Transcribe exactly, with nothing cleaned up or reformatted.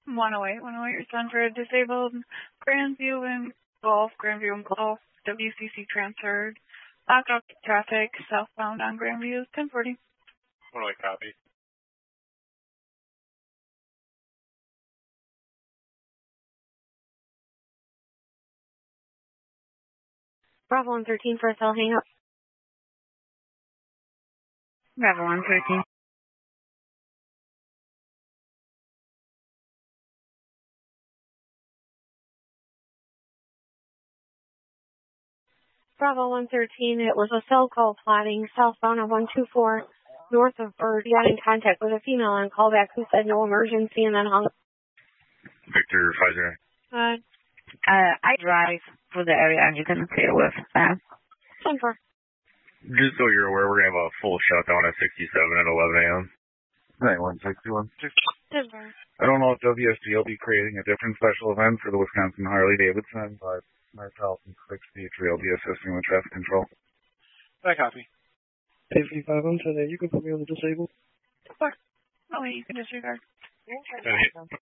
one oh eight, one oh eight, you're sent for a disabled Grandview and Golf, Grandview and Golf, W C C transferred. Locked off traffic, southbound on Grandview, ten forty. one oh eight, copy. Bravo one thirteen for a cell hang up. Bravo one thirteen. Bravo one thirteen, it was a cell call plotting southbound on one two four north of Bird. You got in contact with a female on callback who said no emergency and then hung up. Victor five zero. Uh, uh, I drive for the area and you can clear with that. ten four. Just so you're aware, we're going to have a full shutdown at sixty-seven at eleven a m ninety-one sixty-one. ten four. I don't know if W S G will be creating a different special event for the Wisconsin Harley-Davidson, but myself and six D three will be assisting with traffic control. I copy. Safety five one today, you can put me on the disabled. Oh, wait, you can disregard. Okay.